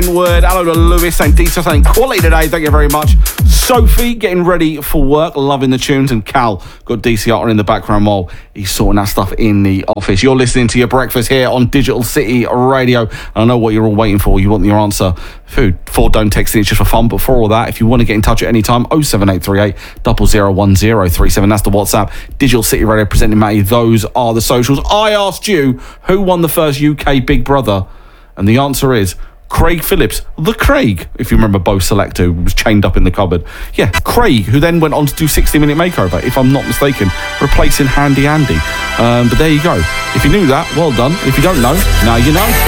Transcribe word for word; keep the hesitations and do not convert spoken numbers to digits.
Brentwood. Hello to Lewis saying detail saying quality today. Thank you very much. Sophie getting ready for work, loving the tunes, and Cal got D C R in the background while he's sorting that stuff in the office. You're listening to your breakfast here on Digital City Radio, and I know what you're all waiting for. You want your answer. Food for don't text in, it's just for fun, but for all that, if you want to get in touch at any time, oh seven eight three eight, zero zero one zero three seven. That's the WhatsApp. Digital City Radio presenting Matty. Those are the socials. I asked you who won the first U K Big Brother, and the answer is Craig Phillips, the Craig, if you remember Bo Select, who was chained up in the cupboard. Yeah, Craig, who then went on to do sixty minute Makeover, if I'm not mistaken, replacing Handy Andy. Um, but there you go. If you knew that, well done. If you don't know, now you know.